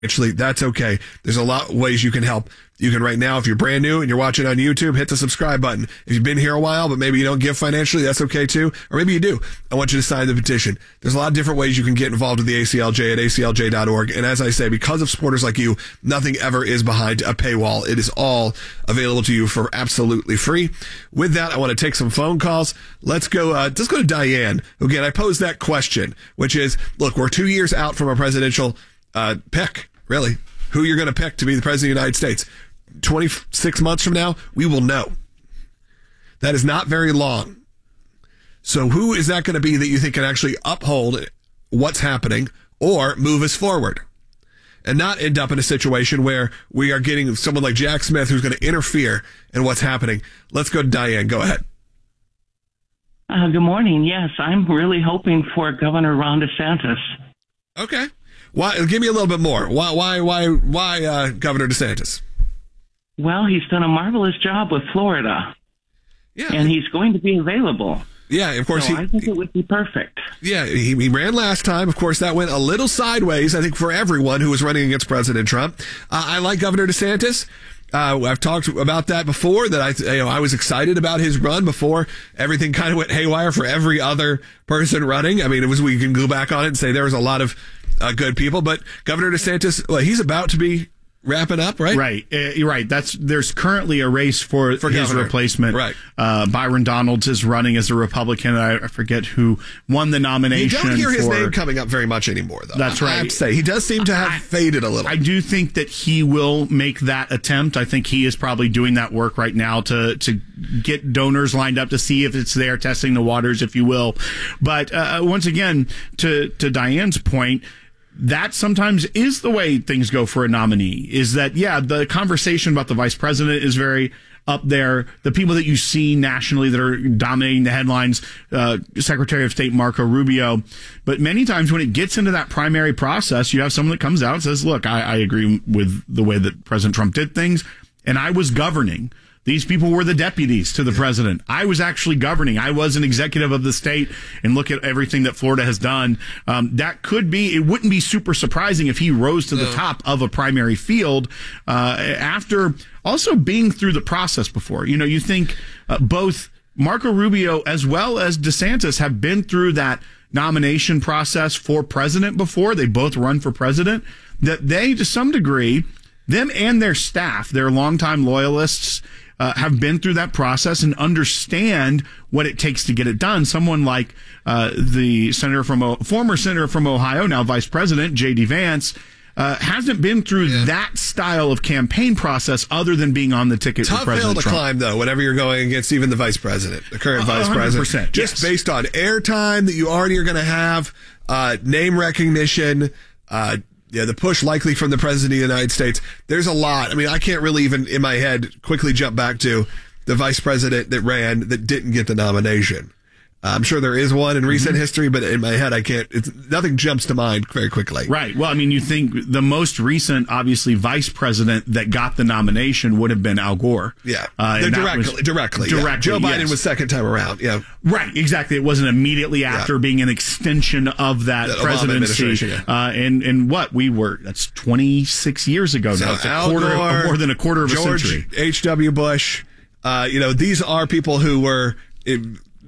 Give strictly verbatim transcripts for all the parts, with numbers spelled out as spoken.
Actually, that's okay. There's a lot of ways you can help. You can right now, if you're brand new and you're watching on YouTube, hit the subscribe button. If you've been here a while, but maybe you don't give financially, that's okay too. Or maybe you do. I want you to sign the petition. There's a lot of different ways you can get involved with the A C L J at A C L J dot org. And as I say, because of supporters like you, nothing ever is behind a paywall. It is all available to you for absolutely free. With that, I want to take some phone calls. Let's go, uh, let's go to Diane. Again, I posed that question, which is, look, we're two years out from a presidential, uh, pick. Really, who you're going to pick to be the president of the United States. twenty-six months from now, we will know. That is not very long. So who is that going to be that you think can actually uphold what's happening or move us forward and not end up in a situation where we are getting someone like Jack Smith who's going to interfere in what's happening? Let's go to Diane. Go ahead. Uh, good morning. Yes, I'm really hoping for Governor Ron DeSantis. Okay. Why? Give me a little bit more. Why? Why? Why? Why? Uh, Governor DeSantis? Well, he's done a marvelous job with Florida. Yeah, and he's going to be available. Yeah, of course. So he, I think it would be perfect. Yeah, he, he ran last time. Of course, that went a little sideways, I think, for everyone who was running against President Trump. Uh, I like Governor DeSantis. Uh, I've talked about that before, that I, you know, I was excited about his run before everything kind of went haywire for every other person running. I mean, it was, we can go back on it and say there was a lot of uh, good people, but Governor DeSantis, well, he's about to be wrapping up, right? Right. Uh, you're right. That's there's currently a race for, for his governor. replacement. Right. Uh, Byron Donalds is running as a Republican. I, I forget who won the nomination. You don't hear his for, name coming up very much anymore, though. That's right. I have to say, he does seem to have I, faded a little. I do think that he will make that attempt. I think he is probably doing that work right now to to get donors lined up to see if it's there, testing the waters, if you will. But uh, once again, to to Diane's point, that sometimes is the way things go for a nominee, is that, yeah, the conversation about the vice president is very up there. The people that you see nationally that are dominating the headlines, uh, Secretary of State Marco Rubio. But many times when it gets into that primary process, you have someone that comes out and says, look, I, I agree with the way that President Trump did things, and I was governing. These people were the deputies to the president. I was actually governing. I was an executive of the state, and look at everything that Florida has done. Um, that could be, it wouldn't be super surprising if he rose to no. the top of a primary field uh, after also being through the process before. You know, you think uh, both Marco Rubio as well as DeSantis have been through that nomination process for president before. They both run for president. That they, to some degree, them and their staff, their longtime loyalists, Uh, have been through that process and understand what it takes to get it done. Someone like uh, the senator from o- former senator from Ohio, now vice president J D Vance, uh, hasn't been through yeah. that style of campaign process other than being on the ticket Tough with President hill to Trump. climb, though, whenever you're going against even the vice president, the current uh, vice president. Just yes. based on airtime that you already are going to have, uh, name recognition, uh, yeah, the push likely from the president of the United States. There's a lot. I mean, I can't really even in my head quickly jump back to the vice president that ran that didn't get the nomination. Uh, I'm sure there is one in recent mm-hmm. history, but in my head, I can't, it's, nothing jumps to mind very quickly. Right. Well, I mean, you think the most recent, obviously, vice president that got the nomination would have been Al Gore. Yeah. Uh, directly, was, directly. Directly. Yeah. Joe Biden yes. was second time around. Yeah. Right. Exactly. It wasn't immediately after yeah. being an extension of that, that presidency. Yeah. Uh, and, and what we were, that's twenty-six years ago so now. It's a Al quarter, Gore, more than a quarter of George a century. H W. Bush. Uh, you know, these are people who were, it,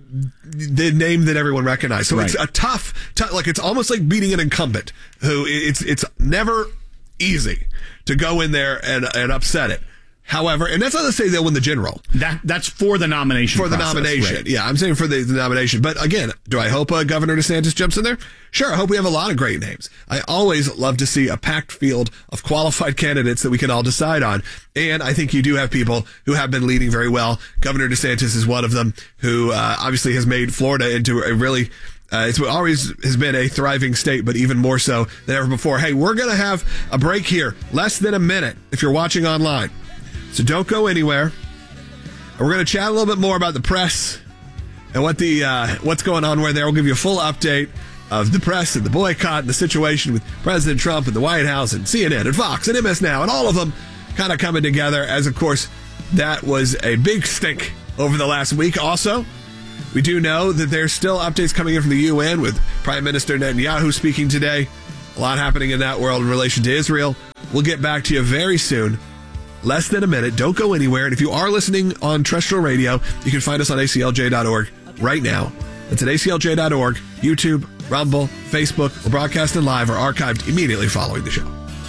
the name that everyone recognized. So right. it's a tough, tough, like it's almost like beating an incumbent who it's, it's never easy to go in there and, and upset it. However, and that's not to say they'll win the general. That That's for the nomination For the process, nomination. right. Yeah, I'm saying for the, the nomination. But again, do I hope uh, Governor DeSantis jumps in there? Sure, I hope we have a lot of great names. I always love to see a packed field of qualified candidates that we can all decide on. And I think you do have people who have been leading very well. Governor DeSantis is one of them who uh, obviously has made Florida into a really... Uh, it's always has been a thriving state, but even more so than ever before. Hey, we're going to have a break here. Less than a minute if you're watching online. So don't go anywhere. And we're going to chat a little bit more about the press and what the uh, what's going on where there. We'll give you a full update of the press and the boycott and the situation with President Trump and the White House and C N N and Fox and M S Now and all of them kind of coming together as, of course, that was a big stink over the last week. Also, we do know that there's still updates coming in from the U N with Prime Minister Netanyahu speaking today. A lot happening in that world in relation to Israel. We'll get back to you very soon. Less than a minute. Don't go anywhere. And if you are listening on terrestrial radio, you can find us on A C L J dot org right now. It's at A C L J dot org, YouTube, Rumble, Facebook. We're broadcasting live or archived immediately following the show.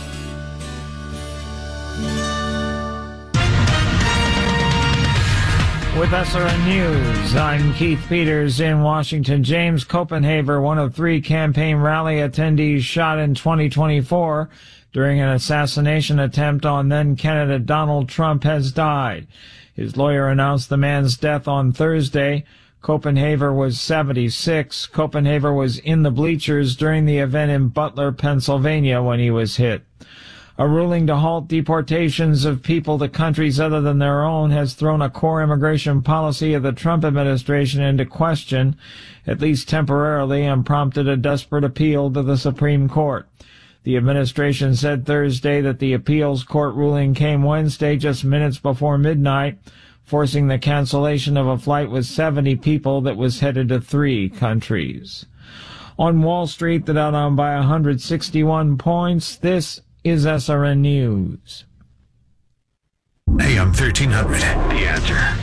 With S R N News, I'm Keith Peters in Washington. James Copenhaver, one of three campaign rally attendees shot in twenty twenty-four during an assassination attempt on then-candidate Donald Trump, has died. His lawyer announced the man's death on Thursday. Copenhaver was seventy-six. Copenhaver was in the bleachers during the event in Butler, Pennsylvania when he was hit. A ruling to halt deportations of people to countries other than their own has thrown a core immigration policy of the Trump administration into question, at least temporarily, and prompted a desperate appeal to the Supreme Court. The administration said Thursday that the appeals court ruling came Wednesday just minutes before midnight, forcing the cancellation of a flight with seventy people that was headed to three countries. On Wall Street, the Dow down by one hundred sixty-one points. This is S R N News. A M thirteen hundred, The Answer.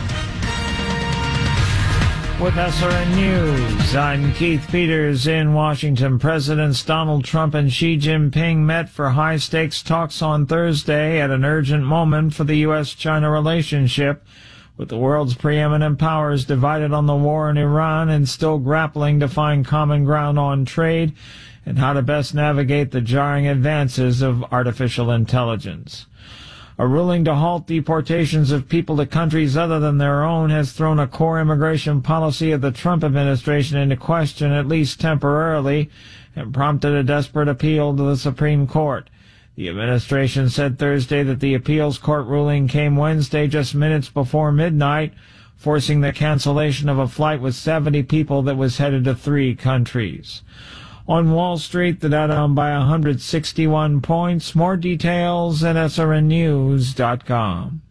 With S R N News, I'm Keith Peters in Washington. Presidents Donald Trump and Xi Jinping met for high-stakes talks on Thursday at an urgent moment for the U S China relationship, with the world's preeminent powers divided on the war in Iran and still grappling to find common ground on trade and how to best navigate the jarring advances of artificial intelligence. A ruling to halt deportations of people to countries other than their own has thrown a core immigration policy of the Trump administration into question, at least temporarily, and prompted a desperate appeal to the Supreme Court. The administration said Thursday that the appeals court ruling came Wednesday just minutes before midnight, forcing the cancellation of a flight with seventy people that was headed to three countries. On Wall Street, the Dow down by one hundred sixty-one points. More details at S R N news dot com.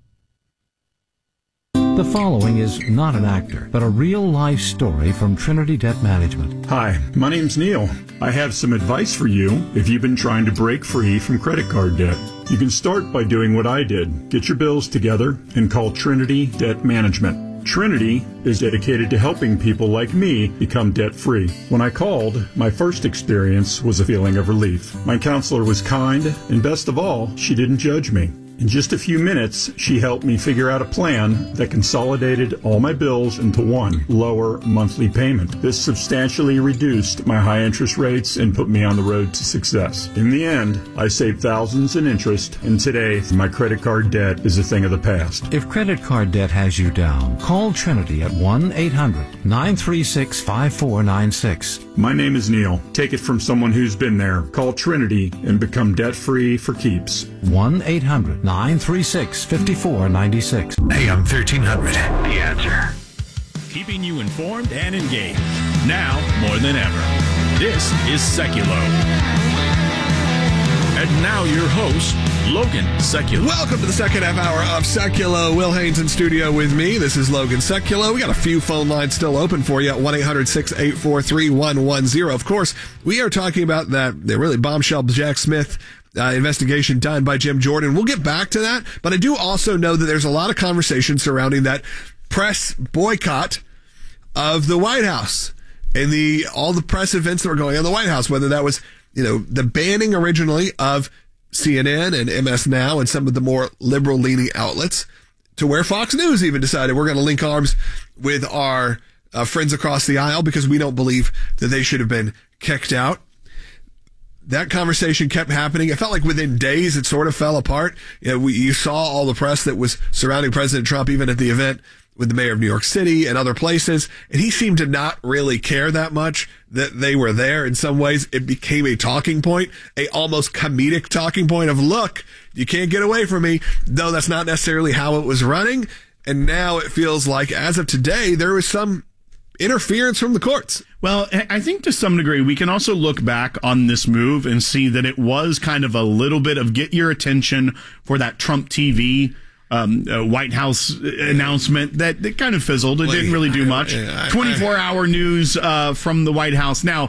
The following is not an actor, but a real-life story from Trinity Debt Management. Hi, my name's Neil. I have some advice for you if you've been trying to break free from credit card debt. You can start by doing what I did. Get your bills together and call Trinity Debt Management. Trinity is dedicated to helping people like me become debt-free. When I called, my first experience was a feeling of relief. My counselor was kind, and best of all, she didn't judge me. In just a few minutes, she helped me figure out a plan that consolidated all my bills into one lower monthly payment. This substantially reduced my high interest rates and put me on the road to success. In the end, I saved thousands in interest, and today, my credit card debt is a thing of the past. If credit card debt has you down, call Trinity at one eight hundred nine three six five four nine six. My name is Neil. Take it from someone who's been there. Call Trinity and become debt-free for keeps. one eight hundred nine three six five four nine six. A M thirteen hundred, The Answer. Keeping you informed and engaged. Now more than ever. This is Seculo. And now your host, Logan Sekulow. Welcome to the second half hour of Sekulow. Will Haynes in studio with me. This is Logan Sekulow. We got a few phone lines still open for you at one eight hundred six eight four three one one zero. Of course, we are talking about that the really bombshell Jack Smith uh, investigation done by Jim Jordan. We'll get back to that, but I do also know that there's a lot of conversation surrounding that press boycott of the White House and the all the press events that were going on in the White House, whether that was, you know, the banning originally of C N N and M S Now and some of the more liberal-leaning outlets, to where Fox News even decided we're going to link arms with our uh, friends across the aisle because we don't believe that they should have been kicked out. That conversation kept happening. It felt like within days it sort of fell apart. You know, we, you saw all the press that was surrounding President Trump, even at the event with the mayor of New York City and other places, and he seemed to not really care that much that they were there. In some ways, it became a talking point, a almost comedic talking point of, look, you can't get away from me, though that's not necessarily how it was running. And now it feels like, as of today, there was some interference from the courts. Well, I think to some degree, we can also look back on this move and see that it was kind of a little bit of get your attention for that Trump T V Um, uh, White House announcement that, that kind of fizzled. It didn't really do much. twenty-four hour news uh, from the White House. Now,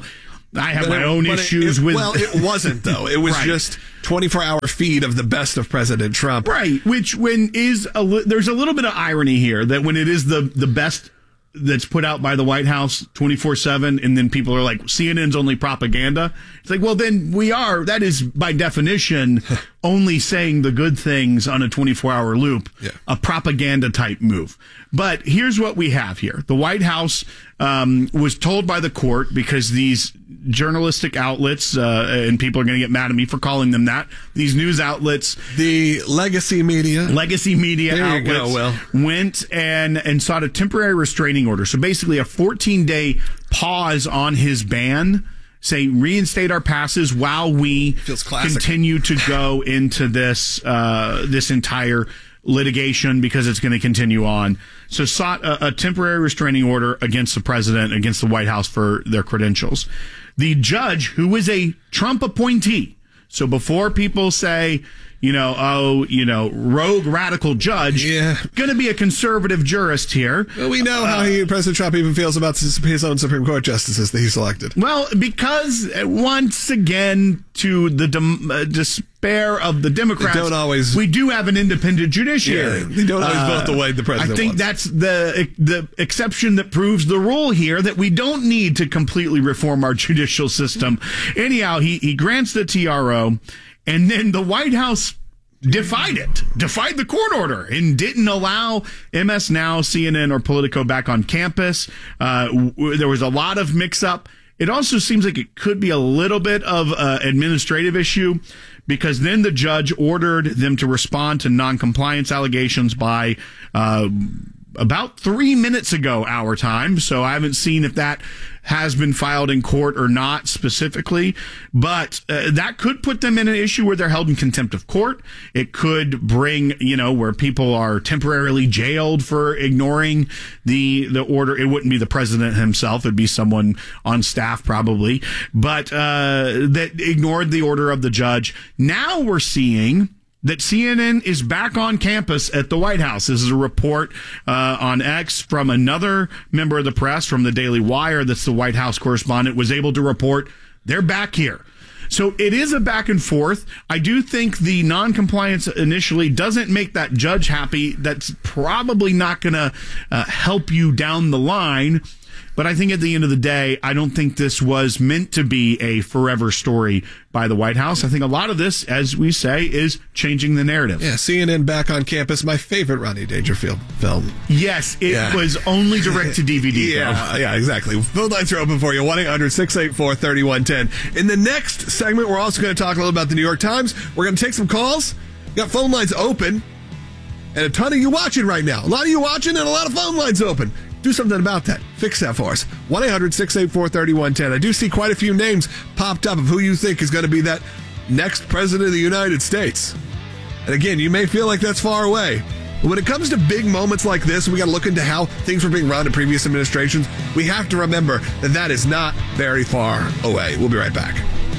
I have But my it- own but it- issues it- with. Well, it wasn't though. It was Right. just twenty-four hour feed of the best of President Trump. Right, which when is a li- there's a little bit of irony here that when it is the the best that's put out by the White House twenty-four seven, and then people are like, C N N's only propaganda. It's like, well, then we are. That is by definition only saying the good things on a twenty-four hour loop, Yeah. a propaganda type move. But here's what we have here: the White House um, was told by the court, because these journalistic outlets, uh, and people are going to get mad at me for calling them that, these news outlets, The legacy media. legacy media There you outlets go, Will. went and and sought a temporary restraining order. So basically a fourteen day pause on his ban, say reinstate our passes while we Feels classic. continue to go into this uh, this entire litigation, because it's going to continue on. So sought a, a temporary restraining order against the president, against the White House for their credentials. The judge, who is a Trump appointee, so before people say, you know, oh, you know, rogue radical judge, Yeah. going to be a conservative jurist here. Well, we know how he, President Trump even feels about his his own Supreme Court justices that he selected. Well, because uh, once again, to the dem- uh, despair of the Democrats, They don't always- we do have an independent judiciary. Yeah, they don't always vote the way the president I think wants. that's the the exception that proves the rule here, that we don't need to completely reform our judicial system. Anyhow, he he grants the T R O, and then the White House defied it, defied the court order, and didn't allow M S Now, C N N, or Politico back on campus. Uh, w- there was a lot of mix-up. It also seems like it could be a little bit of an administrative issue, because then the judge ordered them to respond to non-compliance allegations by uh, about three minutes ago, our time. So I haven't seen if that has been filed in court or not specifically, but uh, that could put them in an issue where they're held in contempt of court. It could bring, you know, where people are temporarily jailed for ignoring the the order. It wouldn't be the president himself; it'd be someone on staff probably, but uh, that ignored the order of the judge. Now we're seeing that C N N is back on campus at the White House. This is a report uh, on X from another member of the press from the Daily Wire. That's the White House correspondent, was able to report they're back here. So it is a back and forth. I do think the non-compliance initially doesn't make that judge happy. That's probably not going to uh, help you down the line. But I think at the end of the day, I don't think this was meant to be a forever story by the White House. I think a lot of this, as we say, is changing the narrative. Yeah, C N N back on campus, my favorite Rodney Dangerfield film. Yes, it Yeah. was only direct to D V D. Yeah, yeah, exactly. Phone lines are open for you, one eight hundred six eight four three one one zero. In the next segment, we're also going to talk a little about the New York Times. We're going to take some calls. We got phone lines open, and a ton of you watching right now. A lot of you watching and a lot of phone lines open. Do something about that. Fix that for us. one eight hundred six eight four three one one zero. I do see quite a few names popped up of who you think is going to be that next president of the United States. And again, you may feel like that's far away. But when it comes to big moments like this, we got to look into how things were being run in previous administrations. We have to remember that that is not very far away. We'll be right back.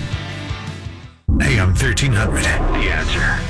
A M thirteen hundred. The Answer.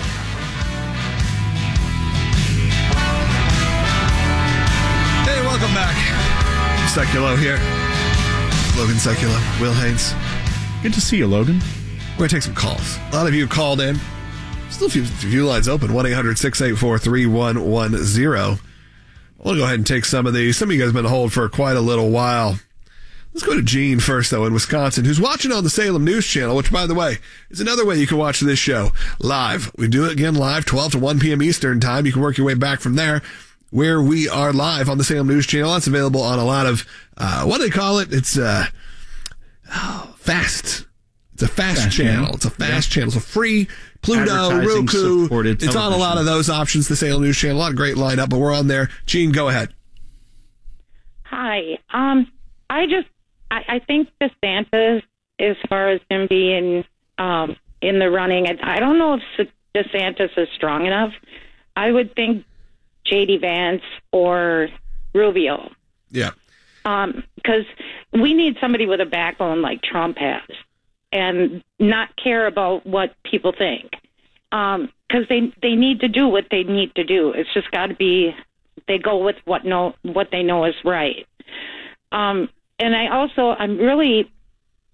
Hey, welcome back. Seculo here. Logan Seculo, Will Haynes. Good to see you, Logan. We're going to take some calls. A lot of you called in. Still a few, few lines open. one eight hundred six eight four three one one zero. We'll go ahead and take some of these. Some of you guys have been on hold for quite a little while. Let's go to Gene first, though, in Wisconsin, who's watching on the Salem News Channel, which, by the way, is another way you can watch this show live. We do it again live, twelve to one p.m. Eastern time. You can work your way back from there, where we are live on the Salem News Channel. That's available on a lot of, uh, what do they call it? It's uh, oh, fast. It's a fast, Fast channel. channel. It's a fast channel. It's a free Pluto, Advertising Roku. supported It's on a lot television. of those options, the Salem News Channel. A lot of great lineup, but we're on there. Gene, go ahead. Hi. Um, I just, I, I think DeSantis, as far as him being um, in the running, I, I don't know if DeSantis is strong enough. I would think J D Vance or Rubio, Yeah. um, because we need somebody with a backbone like Trump has, and not care about what people think, because um, they they need to do what they need to do. It's just got to be, they go with what know what they know is right. Um, and I also I'm really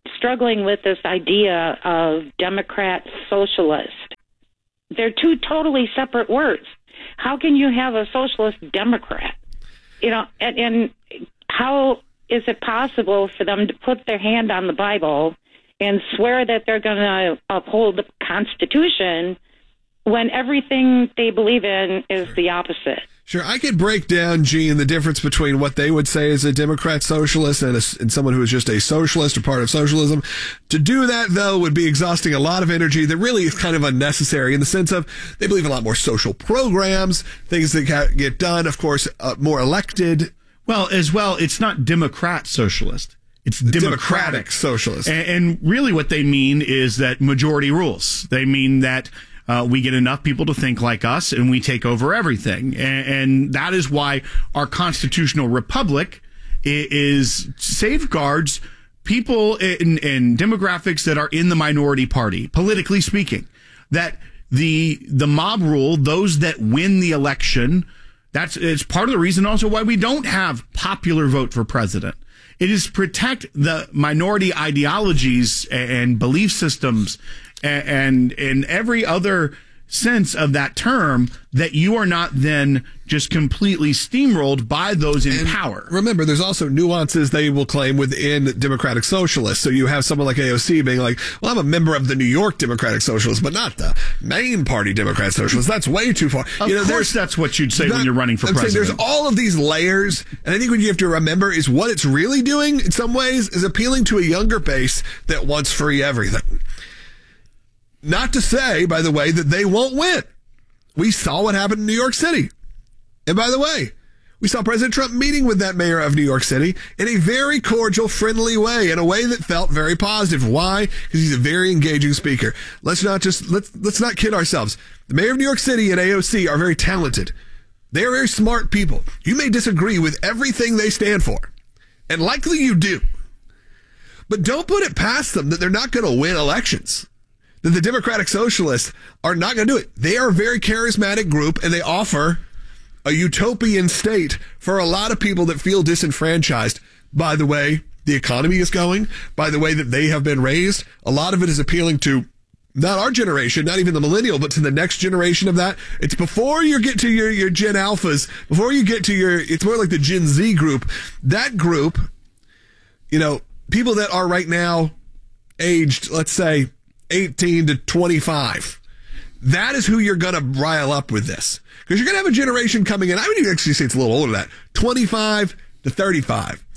struggling with this idea of Democrat socialist. They're two totally separate words. How can you have a socialist Democrat? You know, and, and how is it possible for them to put their hand on the Bible and swear that they're going to uphold the Constitution when everything they believe in is the opposite? Sure, I could break down, Gene, the difference between what they would say is a Democrat socialist and, a, and someone who is just a socialist or part of socialism. To do that, though, would be exhausting a lot of energy that really is kind of unnecessary in the sense of they believe in a lot more social programs, things that get done, of course, uh, more elected. Well, as well, it's not Democrat socialist. It's democratic, democratic socialist. And, and really what they mean is that majority rules. They mean that Uh, we get enough people to think like us, and we take over everything. And, and that is why our constitutional republic is, is safeguards people in, in demographics that are in the minority party, politically speaking. That the the mob rule, those that win the election, that's it's part of the reason also why we don't have popular vote for president. It is protect the minority ideologies and belief systems and in every other sense of that term, that you are not then just completely steamrolled by those in and power. Remember, there's also nuances they will claim within Democratic Socialists. So you have someone like A O C being like, well, I'm a member of the New York Democratic Socialists, but not the main party Democrat Socialists. That's way too far. Of you know, course, that's what you'd say that, when you're running for I'm president. Saying there's all of these layers, and I think what you have to remember is what it's really doing in some ways is appealing to a younger base that wants free everything. Not to say, by the way, that they won't win. We saw what happened in New York City. And by the way, we saw President Trump meeting with that mayor of New York City in a very cordial, friendly way, in a way that felt very positive. Why? Because he's a very engaging speaker. Let's not just, let's, let's not kid ourselves. The mayor of New York City and A O C are very talented. They are very smart people. You may disagree with everything they stand for, and likely you do. But don't put it past them that they're not going to win elections. That the Democratic Socialists are not going to do it. They are a very charismatic group, and they offer a utopian state for a lot of people that feel disenfranchised by the way the economy is going, by the way that they have been raised. A lot of it is appealing to not our generation, not even the millennial, but to the next generation of that. It's before you get to your, your Gen Alphas, before you get to your, it's more like the Gen Z group. That group, you know, people that are right now aged, let's say, eighteen to twenty-five. That is who you're going to rile up with this. Because you're going to have a generation coming in. I would even actually say it's a little older than that. twenty-five to thirty-five.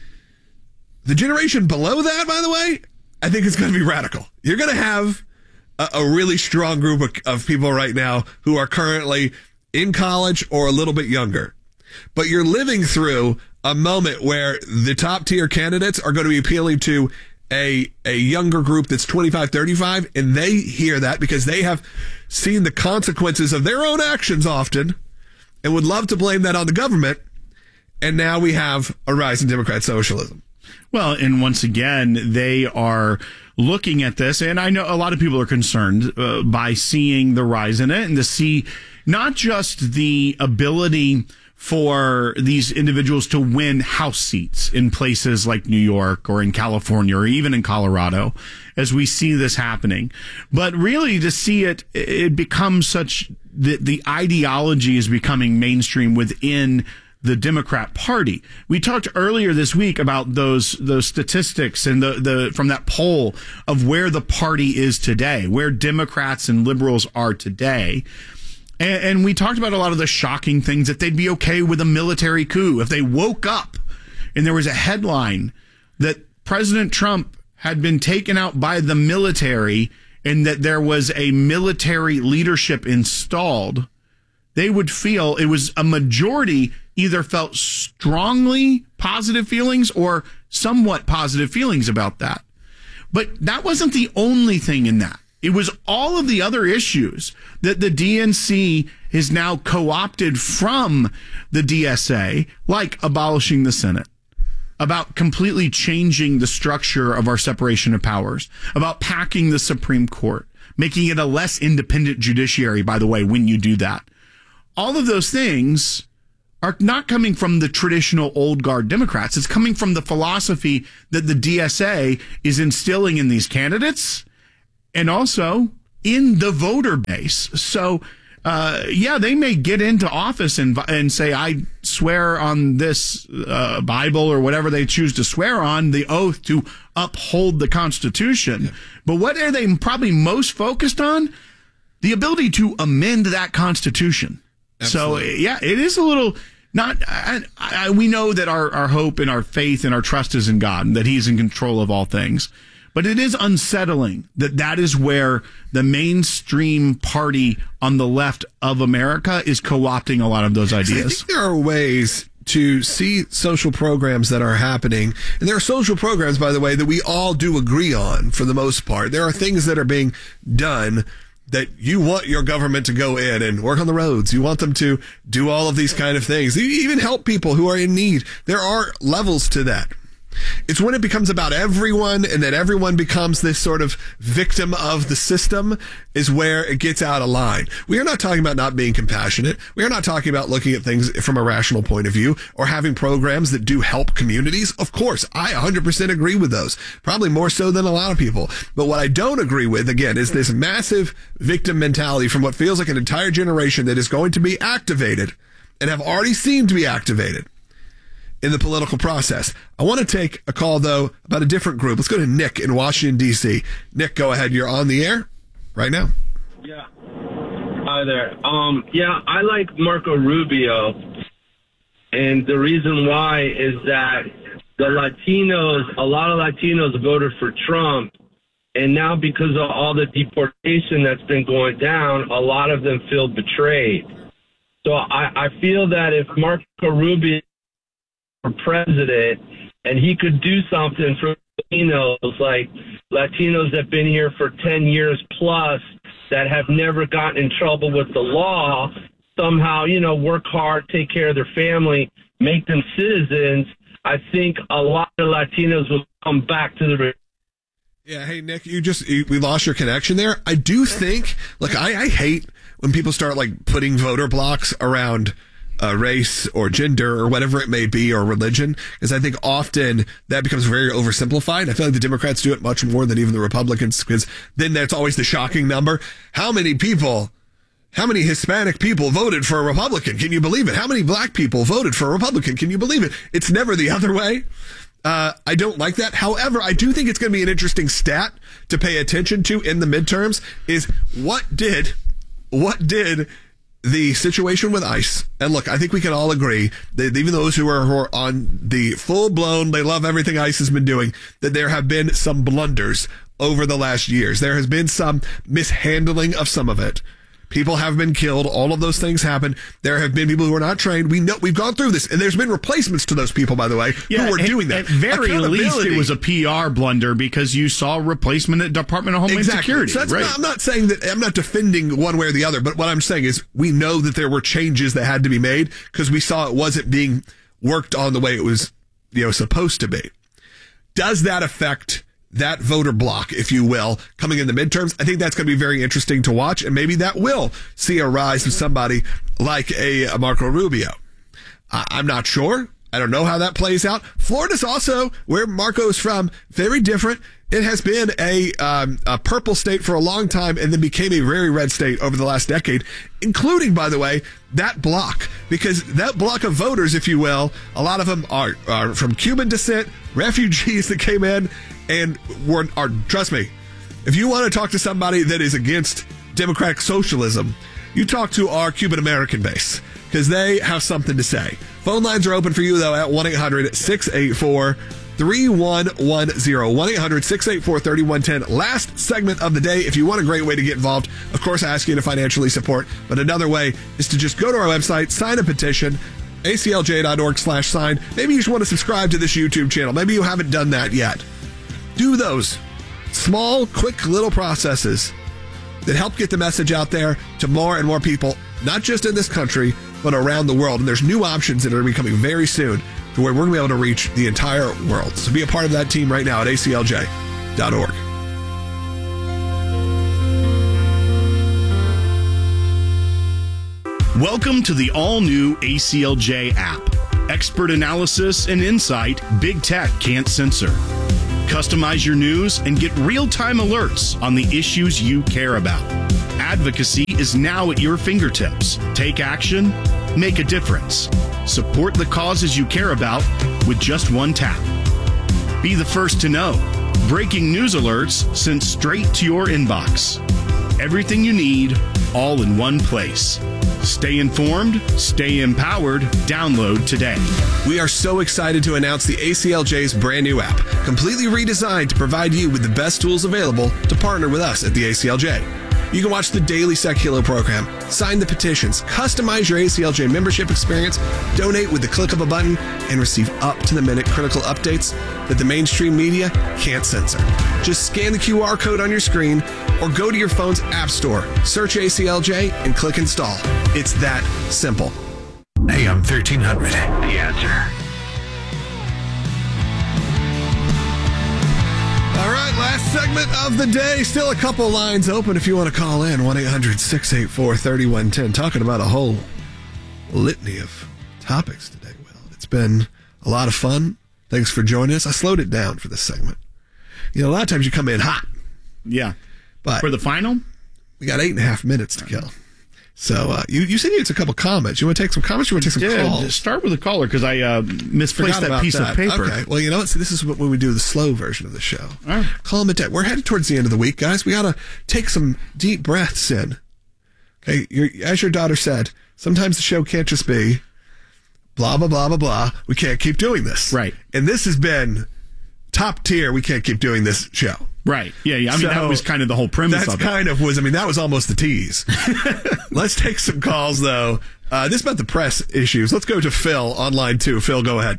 The generation below that, by the way, I think is going to be radical. You're going to have a, a really strong group of, of people right now who are currently in college or a little bit younger. But you're living through a moment where the top tier candidates are going to be appealing to a a younger group that's twenty-five, thirty-five, and they hear that because they have seen the consequences of their own actions often and would love to blame that on the government. And now we have a rise in Democrat socialism. Well, and once again, they are looking at this, and I know a lot of people are concerned uh, by seeing the rise in it and to see not just the ability for these individuals to win House seats in places like New York or in California or even in Colorado, as we see this happening, but really to see it, it becomes such that the ideology is becoming mainstream within the Democrat Party. We talked earlier this week about those those statistics and the, the from that poll of where the party is today, where Democrats and liberals are today. And, and we talked about a lot of the shocking things, that they'd be okay with a military coup if they woke up and there was a headline that President Trump had been taken out by the military and that there was a military leadership installed. They would feel, it was a majority either felt strongly positive feelings or somewhat positive feelings about that. But that wasn't the only thing in that. It was all of the other issues that the D N C is now co-opted from the D S A, like abolishing the Senate, about completely changing the structure of our separation of powers, about packing the Supreme Court, making it a less independent judiciary, by the way, when you do that. All of those things are not coming from the traditional old guard Democrats. It's coming from the philosophy that the D S A is instilling in these candidates and also in the voter base. So, uh, yeah, they may get into office and and say, I swear on this uh, Bible or whatever they choose to swear on, the oath to uphold the Constitution. Yeah. But what are they probably most focused on? The ability to amend that Constitution. Absolutely. So, yeah, it is a little not. I, I, we know that our, our hope and our faith and our trust is in God, and that He's in control of all things. But it is unsettling that that is where the mainstream party on the left of America is co-opting a lot of those ideas. I think there are ways to see social programs that are happening. And there are social programs, by the way, that we all do agree on for the most part. There are things that are being done that you want your government to go in and work on the roads. You want them to do all of these kind of things. You even help people who are in need. There are levels to that. It's when it becomes about everyone and then everyone becomes this sort of victim of the system is where it gets out of line. We are not talking about not being compassionate. We are not talking about looking at things from a rational point of view or having programs that do help communities. Of course, I one hundred percent agree with those, probably more so than a lot of people. But what I don't agree with, again, is this massive victim mentality from what feels like an entire generation that is going to be activated and have already seemed to be activated in the political process. I want to take a call, though, about a different group. Let's go to Nick in Washington, D C. Nick, go ahead. You're on the air right now. Yeah. Hi there. Um, yeah, I like Marco Rubio. And the reason why is that the Latinos, a lot of Latinos voted for Trump. And now because of all the deportation that's been going down, a lot of them feel betrayed. So I, I feel that if Marco Rubio president and he could do something for Latinos, like Latinos that have been here for ten years plus that have never gotten in trouble with the law, somehow, you know, work hard, take care of their family, make them citizens, I think a lot of Latinos will come back to the Yeah, hey, Nick, you just, you, we lost your connection there. I do think, like, I, I hate when people start, like, putting voter blocks around Uh, race or gender or whatever it may be or religion, because I think often that becomes very oversimplified. I feel like the Democrats do it much more than even the Republicans, because then that's always the shocking number. How many people, how many Hispanic people voted for a Republican? Can you believe it? How many black people voted for a Republican? Can you believe it? It's never the other way. Uh, I don't like that. However, I do think it's going to be an interesting stat to pay attention to in the midterms is what did, what did the situation with ICE, and look, I think we can all agree that even those who are, who are on the full-blown, they love everything ICE has been doing, that there have been some blunders over the last years. There has been some mishandling of some of it. People have been killed. All of those things happen. There have been people who are not trained. We know we've gone through this, and there's been replacements to those people, by the way, yeah, who were at, doing that. At very least, it was a P R blunder because you saw replacement at Department of Homeland exactly. Security. So that's right. not, I'm not saying that I'm not defending one way or the other, but what I'm saying is we know that there were changes that had to be made because we saw it wasn't being worked on the way it was, you know, supposed to be. Does that affect that voter block, if you will, coming in the midterms? I think that's going to be very interesting to watch, and maybe that will see a rise of somebody like a, a Marco Rubio. Uh, I'm not sure. I don't know how that plays out. Florida's also, where Marco's from, very different. It has been a, um, a purple state for a long time and then became a very red state over the last decade, including, by the way, that block. Because that block of voters, if you will, a lot of them are, are from Cuban descent, refugees that came in and were, are, trust me, if you want to talk to somebody that is against democratic socialism, you talk to our Cuban American base because they have something to say. Phone lines are open for you, though, at one eight hundred six eight four three one one zero. one eight hundred six eight four three one one zero. Last segment of the day. If you want a great way to get involved, of course, I ask you to financially support. But another way is to just go to our website, sign a petition, A C L J dot org slash sign. Maybe you just want to subscribe to this YouTube channel. Maybe you haven't done that yet. Do those small, quick little processes that help get the message out there to more and more people, not just in this country, but around the world. And there's new options that are going to be coming very soon to where we're going to be able to reach the entire world. So be a part of that team right now at A C L J dot org. Welcome to the all-new A C L J app. Expert analysis and insight big tech can't censor. Customize your news and get real-time alerts on the issues you care about. Advocacy is now at your fingertips. Take action, make a difference. Support the causes you care about with just one tap. Be the first to know. Breaking news alerts sent straight to your inbox. Everything you need, all in one place. Stay informed, stay empowered. Download today. We are so excited to announce the A C L J's brand new app, completely redesigned to provide you with the best tools available to partner with us at the A C L J. You can watch the daily Seculo program, sign the petitions, customize your A C L J membership experience, donate with the click of a button, and receive up-to-the-minute critical updates that the mainstream media can't censor. Just scan the Q R code on your screen or go to your phone's app store, search A C L J, and click install. It's that simple. A M thirteen hundred, The Answer. All right, last segment of the day. Still a couple lines open if you want to call in. one eight hundred six eight four three one one zero. Talking about a whole litany of topics today, Will. It's been a lot of fun. Thanks for joining us. I slowed it down for this segment. You know, a lot of times you come in hot. Yeah. But for the final? We got eight and a half minutes to kill. So uh, you, you said you had a couple comments. You want to take some comments? You want to take some yeah, calls? Start with a caller because I uh, misplaced that piece that. of paper. Okay. Well, you know what? See, this is what, when we do the slow version of the show. All right. Call them a day. We're headed towards the end of the week, guys. We got to take some deep breaths in. Okay. You're, as your daughter said, sometimes the show can't just be blah, blah, blah, blah, blah. We can't keep doing this. Right. And this has been top tier. We can't keep doing this show. Right. Yeah, yeah. I mean, So, that was kind of the whole premise That's of it. kind of was, I mean, that was almost the tease. Let's take some calls, though. Uh, this is about the press issues. Let's go to Phil on line two. Phil, go ahead.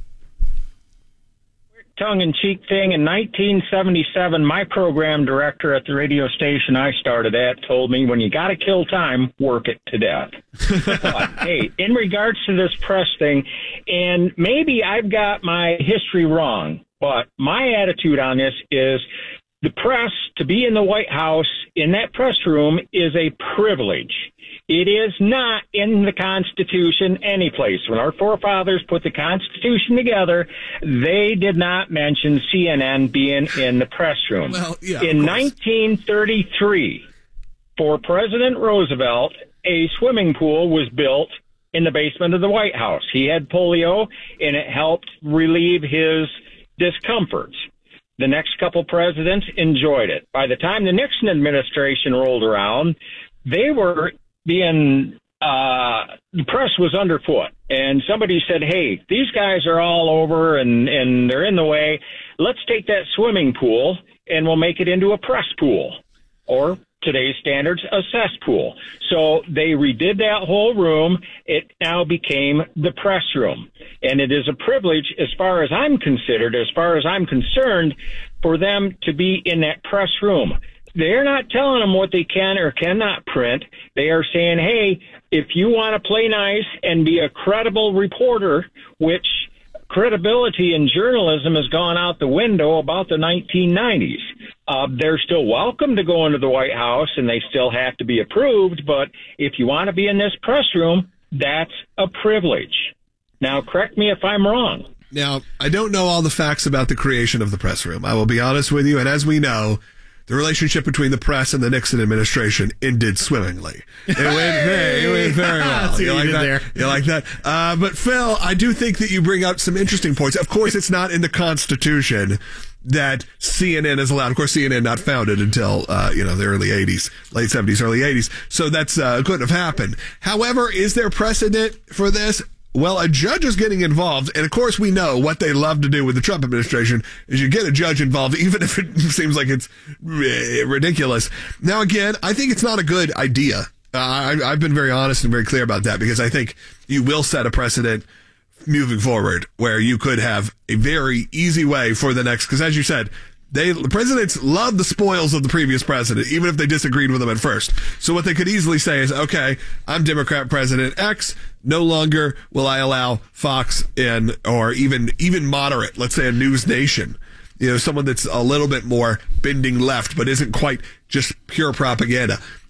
Tongue-in-cheek thing. In nineteen seventy-seven, my program director at the radio station I started at told me, when you got to kill time, work it to death. But, hey, in regards to this press thing, and maybe I've got my history wrong, but my attitude on this is the press, to be in the White House, in that press room, is a privilege. It is not in the Constitution anyplace. When our forefathers put the Constitution together, they did not mention C N N being in the press room. Well, yeah, in nineteen thirty-three, for President Roosevelt, a swimming pool was built in the basement of the White House. He had polio, and it helped relieve his discomforts. The next couple presidents enjoyed it. By the time the Nixon administration rolled around, they were being, uh, the press was underfoot. And somebody said, hey, these guys are all over and, and they're in the way. Let's take that swimming pool and we'll make it into a press pool, or today's standards, a cesspool. So they redid that whole room. It now became the press room. And it is a privilege, as far as I'm considered, as far as I'm concerned, for them to be in that press room. They're not telling them what they can or cannot print. They are saying, hey, if you want to play nice and be a credible reporter, which credibility in journalism has gone out the window about the nineteen nineties. Uh, they're still welcome to go into the White House, and they still have to be approved. But if you want to be in this press room, that's a privilege. Now, correct me if I'm wrong. Now, I don't know all the facts about the creation of the press room. I will be honest with you. And as we know, the relationship between the press and the Nixon administration ended swimmingly. It went very, it went very well. See You what like you did that? there. You like that? Uh, but Phil, I do think that you bring up some interesting points. Of course, it's not in the Constitution that C N N is allowed. Of course, C N N not founded until, uh, you know, the early eighties, late seventies, early eighties. So that's, uh, couldn't have happened. However, is there precedent for this? Well, a judge is getting involved, and of course we know what they love to do with the Trump administration is you get a judge involved, even if it seems like it's ridiculous. Now, again, I think it's not a good idea. Uh, I, I've been very honest and very clear about that, because I think you will set a precedent moving forward where you could have a very easy way for the next, because as you said, They, the presidents love the spoils of the previous president, even if they disagreed with him at first. So what they could easily say is, okay, I'm Democrat President X. No longer will I allow Fox in, or even, even moderate, let's say a News Nation, you know, someone that's a little bit more bending left, but isn't quite just pure propaganda.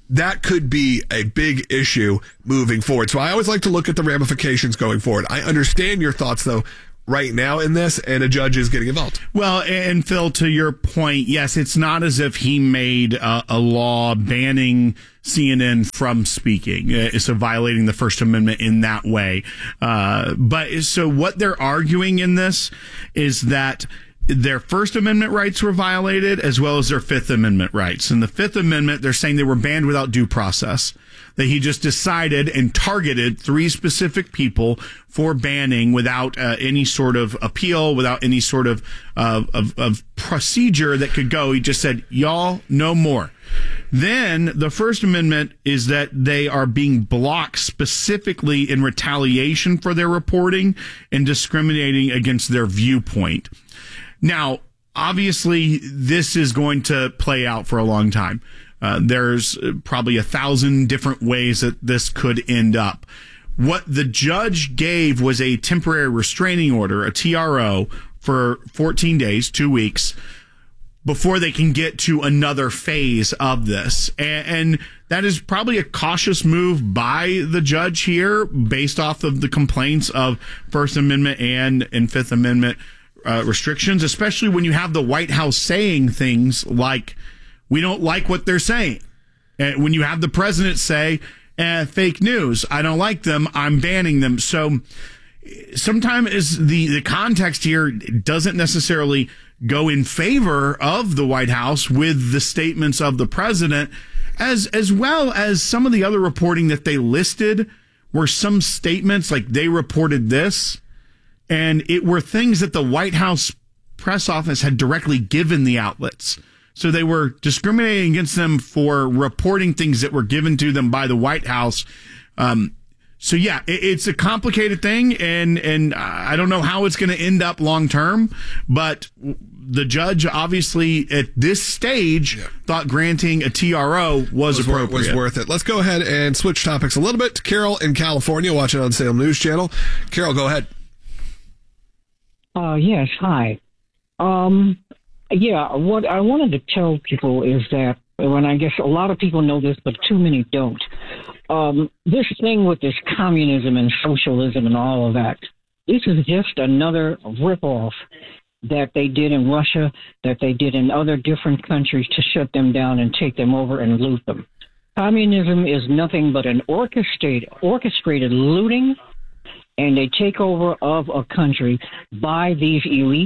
that could be a big issue moving forward. So I always like to look at the ramifications going forward. I understand your thoughts, though, right now in this, and a judge is getting involved. Well, and Phil, to your point, yes, it's not as if he made a, a law banning C N N from speaking, uh, so violating the First Amendment in that way. Uh, but so what they're arguing in this is that their First Amendment rights were violated as well as their Fifth Amendment rights. And the Fifth Amendment, they're saying they were banned without due process, that he just decided and targeted three specific people for banning without uh, any sort of appeal, without any sort of, uh, of of procedure that could go. He just said, y'all, no more. Then the First Amendment is that they are being blocked specifically in retaliation for their reporting and discriminating against their viewpoint. Now, obviously, this is going to play out for a long time. Uh, there's probably a thousand different ways that this could end up. What the judge gave was a temporary restraining order, a T R O, for fourteen days, two weeks, before they can get to another phase of this. And, and that is probably a cautious move by the judge here based off of the complaints of First Amendment and, and Fifth Amendment uh, restrictions, especially when you have the White House saying things like, we don't like what they're saying. And when you have the president say, eh, fake news, I don't like them, I'm banning them. So sometimes the, the context here doesn't necessarily go in favor of the White House with the statements of the president, as as well as some of the other reporting that they listed were some statements like they reported this, and it were things that the White House press office had directly given the outlets. So they were discriminating against them for reporting things that were given to them by the White House. Um, so yeah, it, it's a complicated thing, and and I don't know how it's going to end up long term, but the judge obviously at this stage yeah. thought granting a T R O was, was appropriate. Was worth it. Let's go ahead and switch topics a little bit to Carol in California, watching on Salem News Channel. Carol, go ahead. Uh, yes, hi. Um, yeah, what I wanted to tell people is that, when I guess a lot of people know this, but too many don't. Um, this thing with this communism and socialism and all of that, this is just another ripoff that they did in Russia, that they did in other different countries to shut them down and take them over and loot them. Communism is nothing but an orchestrated, orchestrated looting and a takeover of a country by these elites,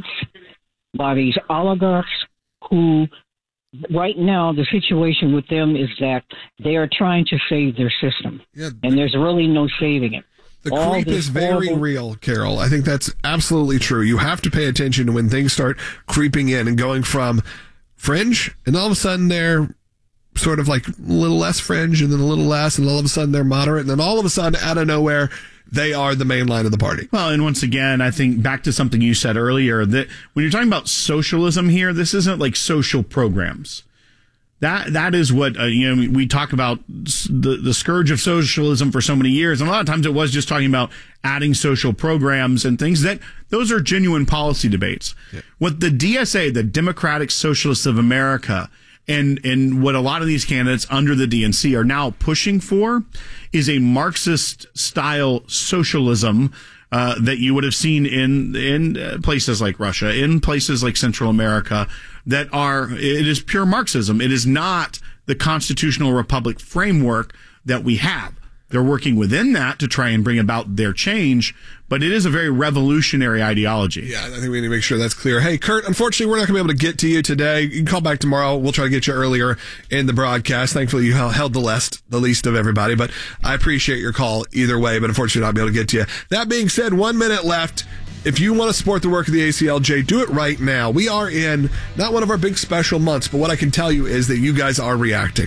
by these oligarchs who, right now, the situation with them is that they are trying to save their system, yeah. and there's really no saving it. The All creep is very horrible- real, Carol. I think that's absolutely true. You have to pay attention to when things start creeping in and going from fringe, and all of a sudden they're sort of like a little less fringe, and then a little less, and all of a sudden they're moderate, and then all of a sudden, out of nowhere, they are the main line of the party. Well, and once again, I think back to something you said earlier, that when you're talking about socialism here, this isn't like social programs. That that is what uh, you know. We talk about the the scourge of socialism for so many years, and a lot of times it was just talking about adding social programs and things. That those are genuine policy debates. Yeah. What the D S A, the Democratic Socialists of America, and and what a lot of these candidates under the D N C are now pushing for, is a Marxist style socialism. Uh, that you would have seen in in uh, places like Russia, in places like Central America, that are, it is pure Marxism. It is not the constitutional republic framework that we have. They're working within that to try and bring about their change, but it is a very revolutionary ideology. Yeah, I think we need to make sure that's clear. Hey, Kurt, unfortunately, we're not going to be able to get to you today. You can call back tomorrow. We'll try to get you earlier in the broadcast. Thankfully, you held the least, the least of everybody, but I appreciate your call either way, but unfortunately, not be able to get to you. That being said, one minute left. If you want to support the work of the A C L J, do it right now. We are in not one of our big special months, but what I can tell you is that you guys are reacting.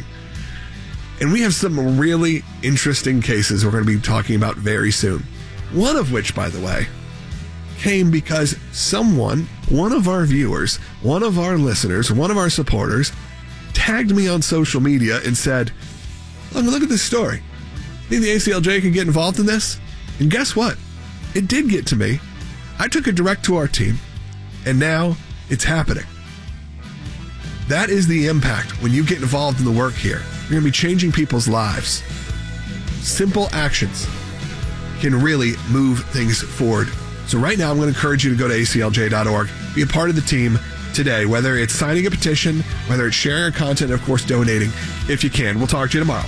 And we have some really interesting cases we're going to be talking about very soon. One of which, by the way, came because someone, one of our viewers, one of our listeners, one of our supporters, tagged me on social media and said, look, look at this story. Think the A C L J can get involved in this? And guess what? It did get to me. I took it direct to our team, and now it's happening. That is the impact when you get involved in the work here. You're going to be changing people's lives. Simple actions can really move things forward. So right now, I'm going to encourage you to go to A C L J dot org, be a part of the team today, whether it's signing a petition, whether it's sharing our content, and of course, donating if you can. We'll talk to you tomorrow.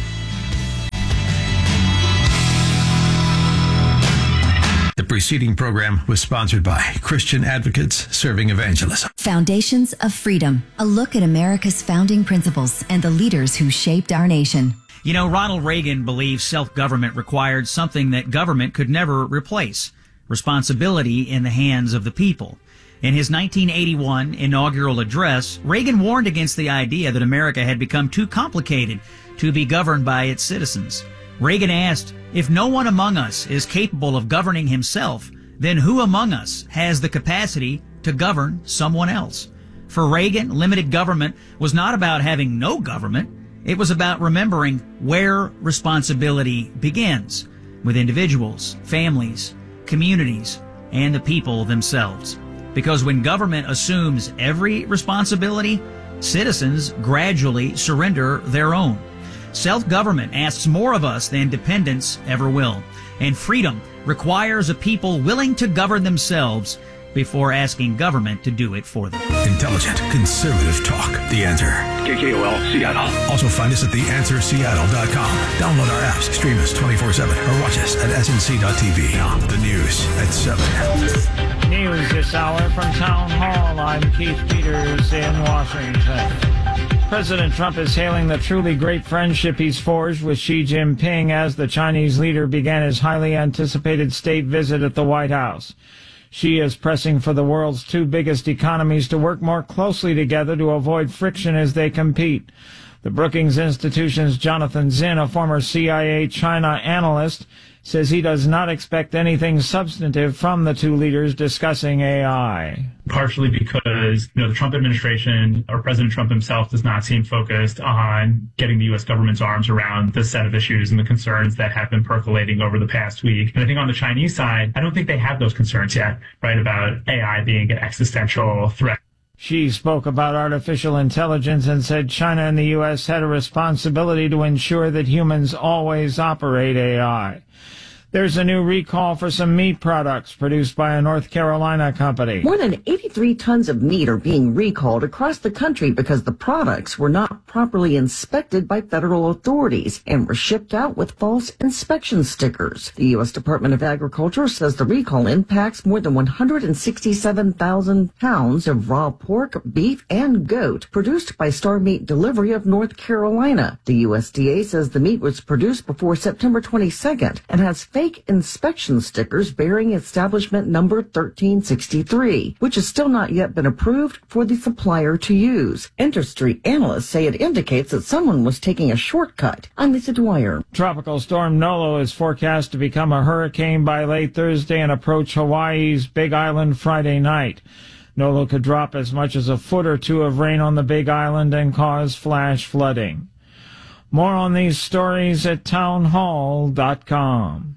The preceding program was sponsored by Christian Advocates Serving Evangelism. Foundations of Freedom, a look at America's founding principles and the leaders who shaped our nation. You know, Ronald Reagan believed self-government required something that government could never replace: responsibility in the hands of the people. In his nineteen eighty-one inaugural address, Reagan warned against the idea that America had become too complicated to be governed by its citizens. Reagan asked, if no one among us is capable of governing himself, then who among us has the capacity to govern someone else? For Reagan, limited government was not about having no government. It was about remembering where responsibility begins, with individuals, families, communities, and the people themselves. Because when government assumes every responsibility, citizens gradually surrender their own. Self-government asks more of us than dependence ever will. And freedom requires a people willing to govern themselves before asking government to do it for them. Intelligent, conservative talk. The Answer. K K O L Seattle. Also find us at the answer seattle dot com. Download our apps, stream us twenty-four seven, or watch us at S N C dot T V. Now, the news at seven. News this hour from Town Hall. I'm Keith Peters in Washington. President Trump is hailing the truly great friendship he's forged with Xi Jinping as the Chinese leader began his highly anticipated state visit at the White House. Xi is pressing for the world's two biggest economies to work more closely together to avoid friction as they compete. The Brookings Institution's Jonathan Zinn, a former C I A China analyst, says he does not expect anything substantive from the two leaders discussing A I. Partially because, you know, the Trump administration or President Trump himself does not seem focused on getting the U S government's arms around the set of issues and the concerns that have been percolating over the past week. And I think on the Chinese side, I don't think they have those concerns yet, right, about A I being an existential threat. Xi spoke about artificial intelligence and said China and the U S had a responsibility to ensure that humans always operate A I. There's a new recall for some meat products produced by a North Carolina company. More than eighty-three tons of meat are being recalled across the country because the products were not properly inspected by federal authorities and were shipped out with false inspection stickers. The U S Department of Agriculture says the recall impacts more than one hundred sixty-seven thousand pounds of raw pork, beef, and goat produced by Star Meat Delivery of North Carolina. The U S D A says the meat was produced before September twenty-second and has fake inspection stickers bearing establishment number thirteen sixty-three, which has still not yet been approved for the supplier to use. Industry analysts say it indicates that someone was taking a shortcut. I'm Lisa Dwyer. Tropical storm Nolo is forecast to become a hurricane by late Thursday and approach Hawaii's Big Island Friday night. Nolo could drop as much as a foot or two of rain on the Big Island and cause flash flooding. More on these stories at town hall dot com.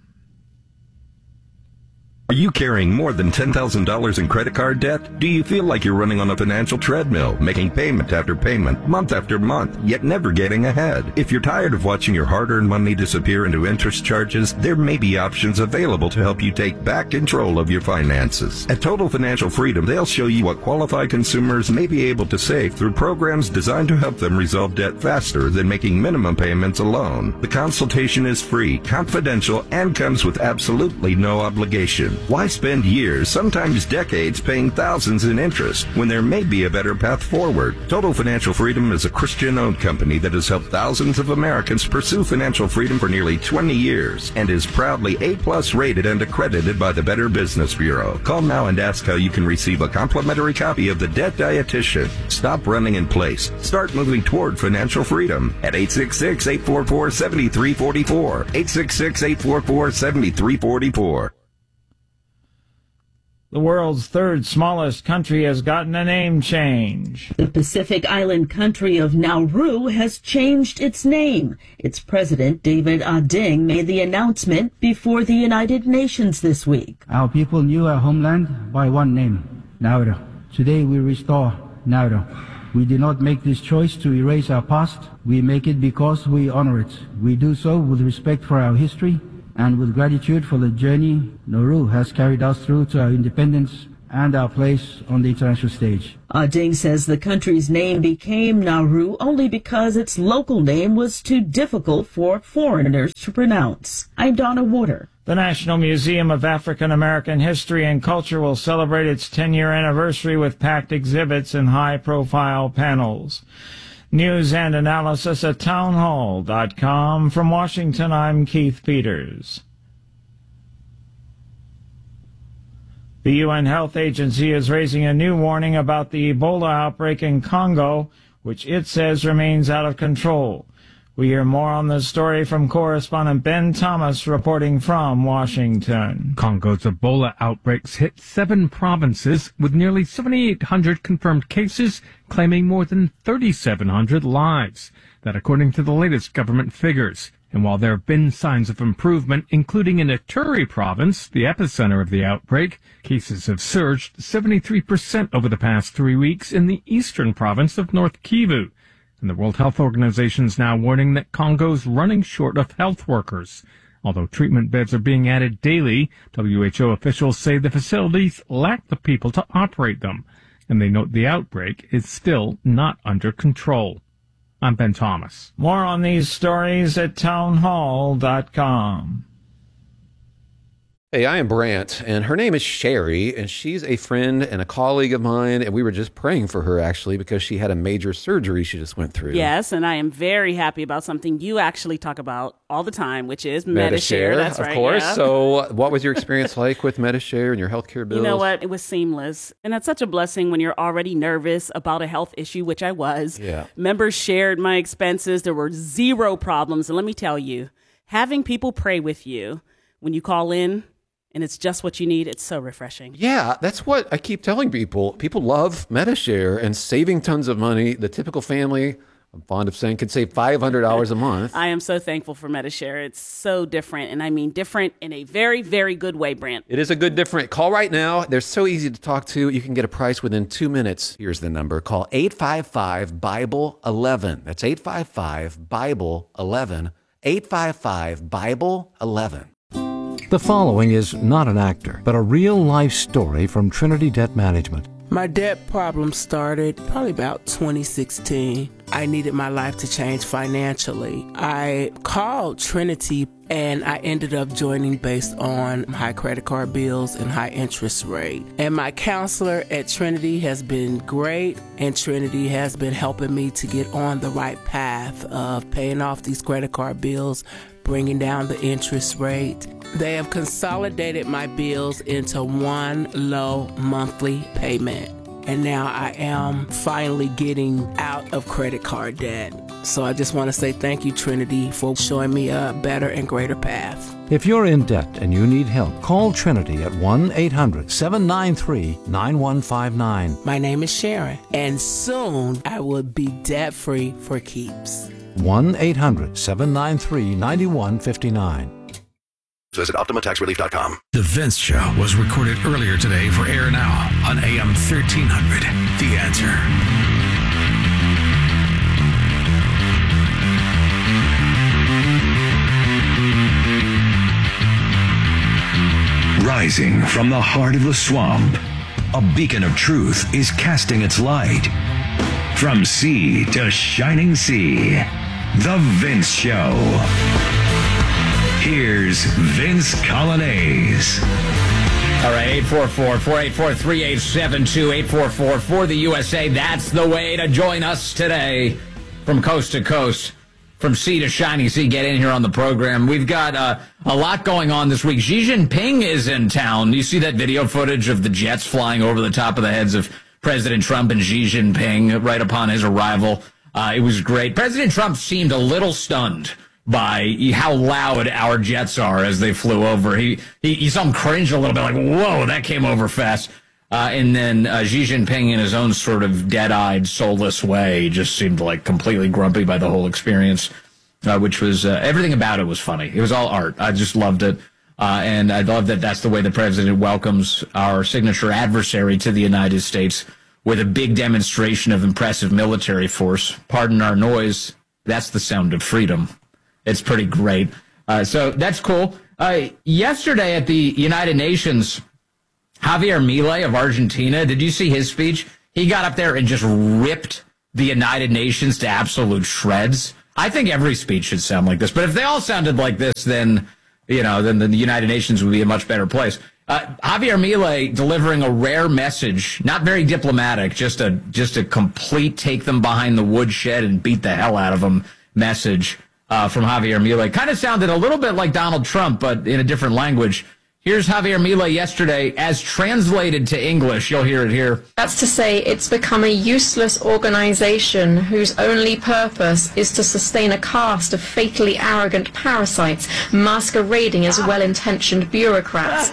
Are you carrying more than ten thousand dollars in credit card debt? Do you feel like you're running on a financial treadmill, making payment after payment, month after month, yet never getting ahead? If you're tired of watching your hard-earned money disappear into interest charges, there may be options available to help you take back control of your finances. At Total Financial Freedom, they'll show you what qualified consumers may be able to save through programs designed to help them resolve debt faster than making minimum payments alone. The consultation is free, confidential, and comes with absolutely no obligation. Why spend years, sometimes decades, paying thousands in interest when there may be a better path forward? Total Financial Freedom is a Christian-owned company that has helped thousands of Americans pursue financial freedom for nearly twenty years and is proudly A-plus rated and accredited by the Better Business Bureau. Call now and ask how you can receive a complimentary copy of The Debt Dietitian. Stop running in place. Start moving toward financial freedom at eight six six, eight four four, seven three four four, eight six six, eight four four, seven three four four. The world's third smallest country has gotten a name change. The Pacific island country of Nauru has changed its name. Its president, David Ading, made the announcement before the United Nations this week. Our people knew our homeland by one name, Nauru. Today we restore Nauru We did not make this choice to erase our past. We make it because we honor it. We do so with respect for our history and with gratitude for the journey Nauru has carried us through to our independence and our place on the international stage. Ading says the country's name became Nauru only because its local name was too difficult for foreigners to pronounce. I'm Donna Water. The National Museum of African American History and Culture will celebrate its ten-year anniversary with packed exhibits and high-profile panels. News and analysis at townhall dot com. From Washington, I'm Keith Peters. The U N Health Agency is raising a new warning about the Ebola outbreak in Congo, which it says remains out of control. We hear more on this story from correspondent Ben Thomas reporting from Washington. Congo's Ebola outbreaks hit seven provinces with nearly seventy-eight hundred confirmed cases, claiming more than thirty-seven hundred lives. That according to the latest government figures. And while there have been signs of improvement, including in Ituri province, the epicenter of the outbreak, cases have surged seventy-three percent over the past three weeks in the eastern province of North Kivu. And the World Health Organization is now warning that Congo's running short of health workers. Although treatment beds are being added daily, W H O officials say the facilities lack the people to operate them. And they note the outbreak is still not under control. I'm Ben Thomas. More on these stories at townhall dot com. Hey, I am Brant, and her name is Sherry, and she's a friend and a colleague of mine, and we were just praying for her, actually, because she had a major surgery she just went through. Yes, and I am very happy about something you actually talk about all the time, which is Medi-Share. That's of right, course. yeah. So what was your experience like with Medi-Share and your healthcare bills? You know what? It was seamless. And that's such a blessing when you're already nervous about a health issue, which I was. Yeah. Members shared my expenses. There were zero problems. And let me tell you, having people pray with you when you call in, and it's just what you need, it's so refreshing. Yeah, that's what I keep telling people. People love Medi-Share and saving tons of money. The typical family, I'm fond of saying, could save five hundred dollars a month. I am so thankful for Medi-Share. It's so different, and I mean different in a very, very good way, Brant. It is a good different. Call right now. They're so easy to talk to. You can get a price within two minutes. Here's the number. Call eight five five, Bible eleven. That's eight five five, Bible eleven. eight five five, Bible eleven. The following is not an actor, but a real-life story from Trinity Debt Management. My debt problem started probably about twenty sixteen. I needed my life to change financially. I called Trinity and I ended up joining based on high credit card bills and high interest rate. And my counselor at Trinity has been great, and Trinity has been helping me to get on the right path of paying off these credit card bills, bringing down the interest rate. They have consolidated my bills into one low monthly payment. And now I am finally getting out of credit card debt. So I just want to say thank you, Trinity, for showing me a better and greater path. If you're in debt and you need help, call Trinity at one eight hundred, seven nine three, nine one five nine. My name is Sharon, and soon I will be debt-free for keeps. one eight hundred, seven nine three, nine one five nine. Visit Optima Tax Relief dot com. The Vince Show was recorded earlier today for Air Now on A M thirteen hundred. The Answer. Rising from the heart of the swamp, a beacon of truth is casting its light. From sea to shining sea, The Vince Show. Here's Vince Colonnese. All right, eight four four, four eight four, three eight seven two, eight four four for the U S A. That's the way to join us today from coast to coast, from sea to shining sea. Get in here on the program. We've got uh, a lot going on this week. Xi Jinping is in town. You see that video footage of the jets flying over the top of the heads of President Trump and Xi Jinping right upon his arrival. Uh, it was great. President Trump seemed a little stunned by how loud our jets are as they flew over. He, he, he saw him cringe a little bit, like, whoa, that came over fast. Uh, and then uh, Xi Jinping, in his own sort of dead-eyed, soulless way, just seemed like completely grumpy by the whole experience, uh, which was, uh, everything about it was funny. It was all art. I just loved it. Uh, and I love that that's the way the president welcomes our signature adversary to the United States with a big demonstration of impressive military force. Pardon our noise. That's the sound of freedom. It's pretty great. Uh, so that's cool. Uh, yesterday at the United Nations, Javier Milei of Argentina, did you see his speech? He got up there and just ripped the United Nations to absolute shreds. I think every speech should sound like this, but if they all sounded like this, then, you know, then the United Nations would be a much better place. Uh, Javier Milei delivering a rare message, not very diplomatic, just a just a complete take them behind the woodshed and beat the hell out of them message uh, from Javier Milei. Kind of sounded a little bit like Donald Trump, but in a different language. Here's Javier Milei yesterday, as translated to English. You'll hear it here. That's to say, it's become a useless organization whose only purpose is to sustain a caste of fatally arrogant parasites masquerading as well-intentioned bureaucrats.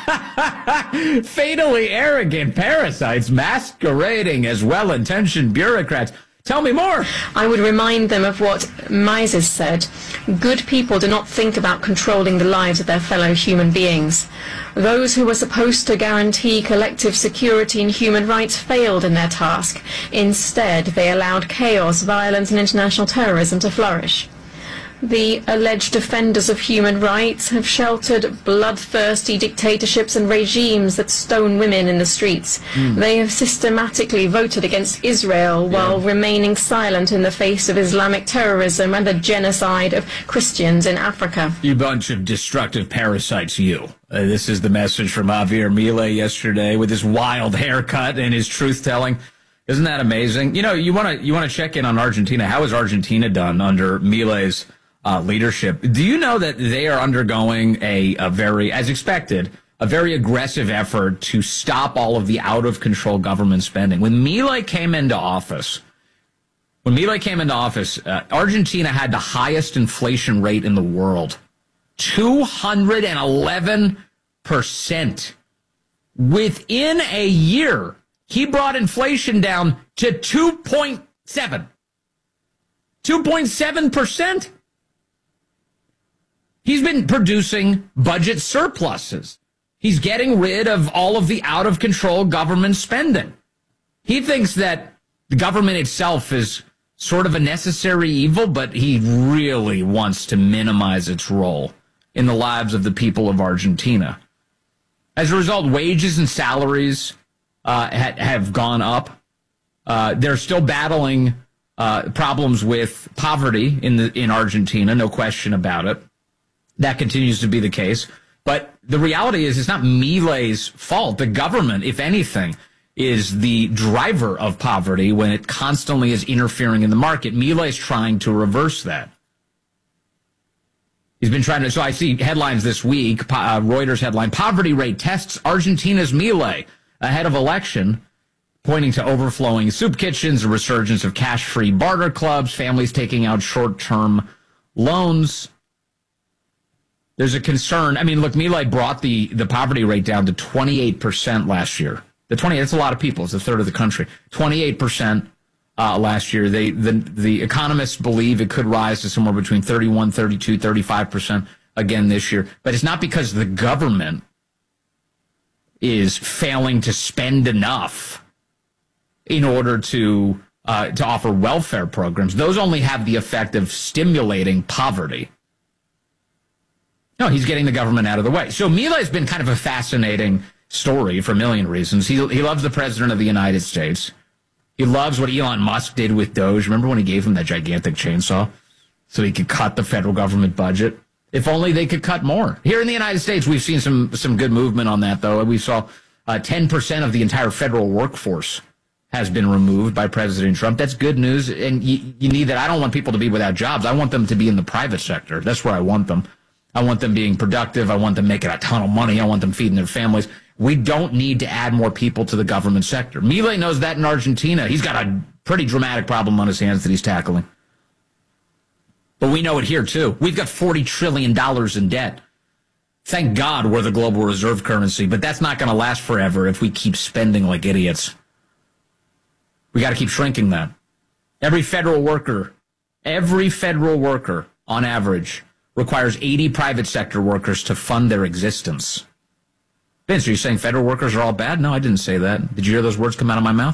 Fatally arrogant parasites masquerading as well-intentioned bureaucrats. Tell me more. I would remind them of what Mises said. Good people do not think about controlling the lives of their fellow human beings. Those who were supposed to guarantee collective security and human rights failed in their task. Instead, they allowed chaos, violence, and international terrorism to flourish. The alleged defenders of human rights have sheltered bloodthirsty dictatorships and regimes that stone women in the streets. Mm. They have systematically voted against Israel while yeah. remaining silent in the face of Islamic terrorism and the genocide of Christians in Africa. You bunch of destructive parasites, you. Uh, this is the message from Javier Milei yesterday with his wild haircut and his truth-telling. Isn't that amazing? You know, you want to you want to check in on Argentina. How has Argentina done under Milei's Uh, leadership? Do you know that they are undergoing a, a very, as expected, a very aggressive effort to stop all of the out-of-control government spending? When Milei came into office, when Milei came into office, uh, Argentina had the highest inflation rate in the world, two hundred eleven percent. Within a year, he brought inflation down to two point seven. two point seven percent. He's been producing budget surpluses. He's getting rid of all of the out-of-control government spending. He thinks that the government itself is sort of a necessary evil, but he really wants to minimize its role in the lives of the people of Argentina. As a result, wages and salaries uh, ha- have gone up. Uh, they're still battling uh, problems with poverty in the in Argentina, no question about it. That continues to be the case. But the reality is it's not Milei's fault. The government, if anything, is the driver of poverty when it constantly is interfering in the market. Milei's trying to reverse that. He's been trying to, so I see headlines this week, uh, Reuters headline, poverty rate tests Argentina's Milei ahead of election, pointing to overflowing soup kitchens, a resurgence of cash-free barter clubs, families taking out short-term loans. There's a concern. I mean, look, Milei brought the, the poverty rate down to twenty-eight percent last year. The twenty, that's a lot of people. It's a third of the country. twenty-eight percent uh, last year. They, the, the economists believe it could rise to somewhere between thirty-one, thirty-two, thirty-five percent again this year. But it's not because the government is failing to spend enough in order to, uh, to offer welfare programs. Those only have the effect of stimulating poverty. No, he's getting the government out of the way. So Milei's been kind of a fascinating story for a million reasons. He he loves the president of the United States. He loves what Elon Musk did with Doge. Remember when he gave him that gigantic chainsaw so he could cut the federal government budget? If only they could cut more. Here in the United States, we've seen some some good movement on that, though. We saw uh, ten percent of the entire federal workforce has been removed by President Trump. That's good news, and you, you need that. I don't want people to be without jobs. I want them to be in the private sector. That's where I want them. I want them being productive. I want them making a ton of money. I want them feeding their families. We don't need to add more people to the government sector. Milei knows that in Argentina. He's got a pretty dramatic problem on his hands that he's tackling. But we know it here, too. We've got forty trillion dollars in debt. Thank God we're the global reserve currency, but that's not going to last forever if we keep spending like idiots. We got to keep shrinking that. Every federal worker, every federal worker, on average, requires eighty private sector workers to fund their existence. Vince, are you saying federal workers are all bad? No, I didn't say that. Did you hear those words come out of my mouth?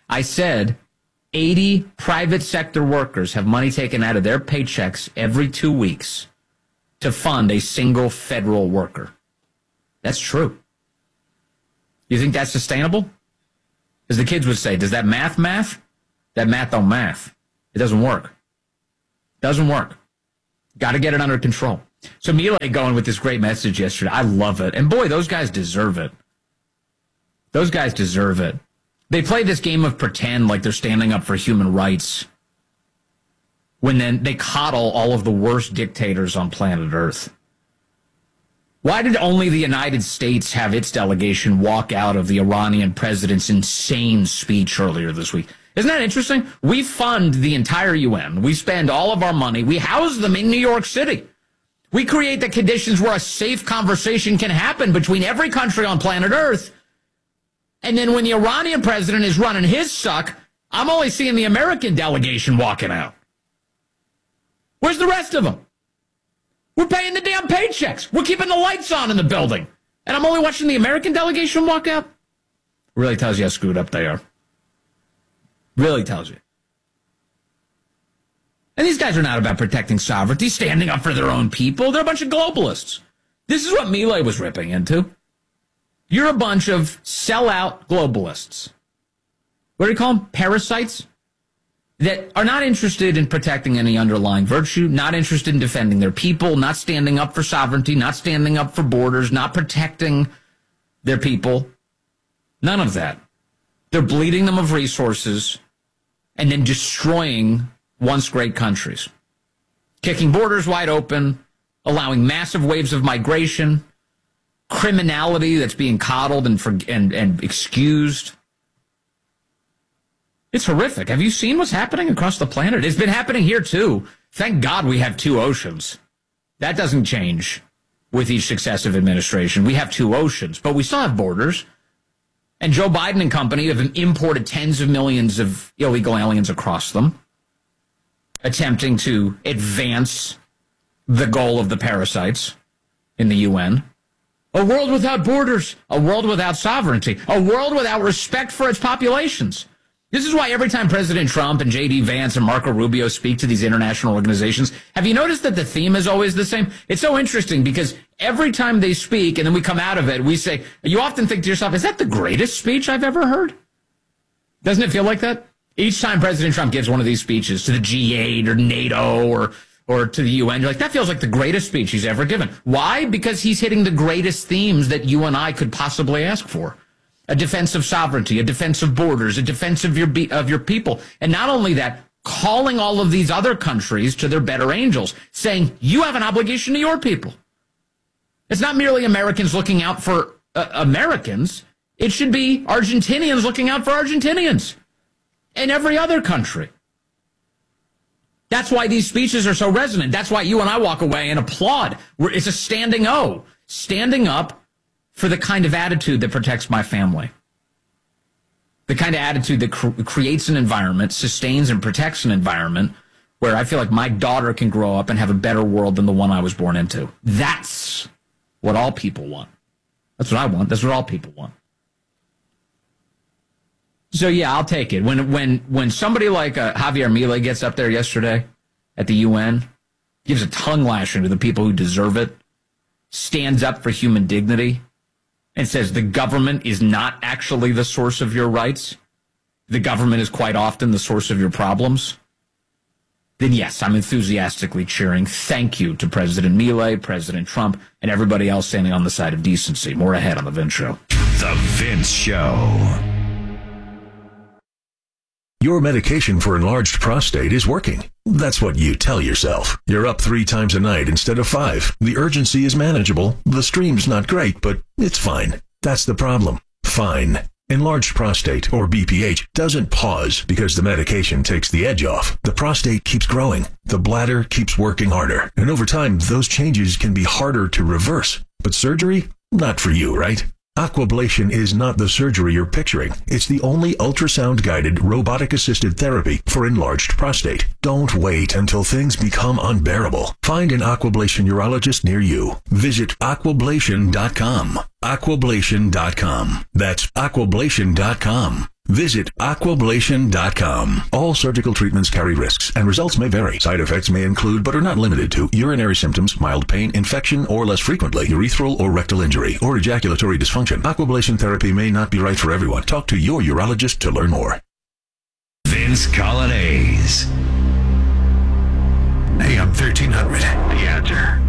I said eighty private sector workers have money taken out of their paychecks every two weeks to fund a single federal worker. That's true. You think that's sustainable? As the kids would say, does that math math? That math don't math. It doesn't work. Doesn't work. Got to get it under control. So Milei going with this great message yesterday. I love it. And boy, those guys deserve it. Those guys deserve it. They play this game of pretend like they're standing up for human rights when then they coddle all of the worst dictators on planet Earth. Why did only the United States have its delegation walk out of the Iranian president's insane speech earlier this week? Isn't that interesting? We fund the entire U N. We spend all of our money. We house them in New York City. We create the conditions where a safe conversation can happen between every country on planet Earth. And then when the Iranian president is running his suck, I'm only seeing the American delegation walking out. Where's the rest of them? We're paying the damn paychecks. We're keeping the lights on in the building. And I'm only watching the American delegation walk out? Really tells you how screwed up they are. Really tells you. And these guys are not about protecting sovereignty, standing up for their own people. They're a bunch of globalists. This is what Milei was ripping into. You're a bunch of sellout globalists. What do you call them? Parasites? That are not interested in protecting any underlying virtue, not interested in defending their people, not standing up for sovereignty, not standing up for borders, not protecting their people. None of that. They're bleeding them of resources and then destroying once great countries. Kicking borders wide open, allowing massive waves of migration, criminality that's being coddled and, for, and, and excused. It's horrific. Have you seen what's happening across the planet? It's been happening here, too. Thank God we have two oceans. That doesn't change with each successive administration. We have two oceans, but we still have borders. And Joe Biden and company have imported tens of millions of illegal aliens across them, attempting to advance the goal of the parasites in the U N. A world without borders, a world without sovereignty, a world without respect for its populations. This is why every time President Trump and J D Vance and Marco Rubio speak to these international organizations, have you noticed that the theme is always the same? It's so interesting because every time they speak and then we come out of it, we say, you often think to yourself, is that the greatest speech I've ever heard? Doesn't it feel like that? Each time President Trump gives one of these speeches to the G eight or NATO or or to the U N, you're like, that feels like the greatest speech he's ever given. Why? Because he's hitting the greatest themes that you and I could possibly ask for. A defense of sovereignty, a defense of borders, a defense of your be- of your people. And not only that, calling all of these other countries to their better angels, saying, you have an obligation to your people. It's not merely Americans looking out for uh, Americans. It should be Argentinians looking out for Argentinians and every other country. That's why these speeches are so resonant. That's why you and I walk away and applaud. We're, it's a standing O, standing up for the kind of attitude that protects my family. The kind of attitude that cr- creates an environment, sustains and protects an environment where I feel like my daughter can grow up and have a better world than the one I was born into. That's what all people want. That's what I want. That's what all people want. So yeah, I'll take it. When when when somebody like uh, Javier Milei gets up there yesterday at the U N, gives a tongue lashing to the people who deserve it, stands up for human dignity, and says the government is not actually the source of your rights, the government is quite often the source of your problems, then yes, I'm enthusiastically cheering. Thank you to President Milei, President Trump, and everybody else standing on the side of decency. More ahead on The Vince Show. The Vince Show. Your medication for enlarged prostate is working. That's what you tell yourself. You're up three times a night instead of five. The urgency is manageable. The stream's not great, but it's fine. That's the problem. Fine. Enlarged prostate, or B P H, doesn't pause because the medication takes the edge off. The prostate keeps growing. The bladder keeps working harder. And over time, those changes can be harder to reverse. But surgery? Not for you, right? Aquablation is not the surgery you're picturing. It's the only ultrasound-guided, robotic-assisted therapy for enlarged prostate. Don't wait until things become unbearable. Find an Aquablation urologist near you. Visit aquablation dot com. aquablation dot com. That's aquablation dot com. Visit aquablation dot com. All surgical treatments carry risks, and results may vary. Side effects may include, but are not limited to, urinary symptoms, mild pain, infection, or less frequently, urethral or rectal injury, or ejaculatory dysfunction. Aquablation therapy may not be right for everyone. Talk to your urologist to learn more. Vince Colonnese. A M thirteen hundred. The Answer.